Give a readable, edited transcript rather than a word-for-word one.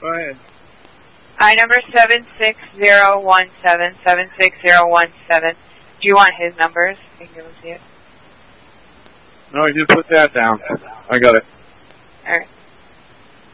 Go ahead. Number 76017, 76017. Do you want his numbers? I can give them to you. No, you just put that down. I got it. All right.